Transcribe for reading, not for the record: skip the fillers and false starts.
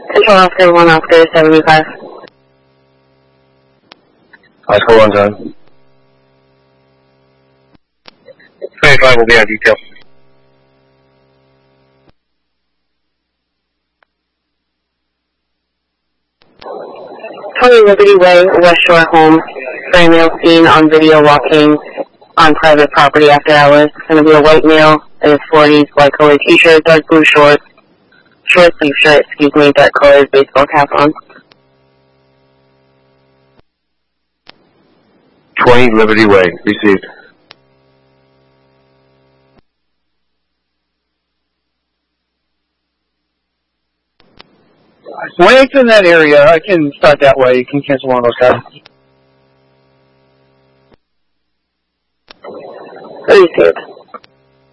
Control Officer 1, Officer 75. Hold on, John. 25 will be on detail. Liberty Way, West Shore home. Gray male seen on video walking on private property after hours. It's going to be a white male in his 40s, white colored t-shirt, dark blue shorts, short sleeve shirt, dark colored baseball cap on. 20 Liberty Way, received. When it's in that area, I can start that way. You can cancel one of those guys. Received.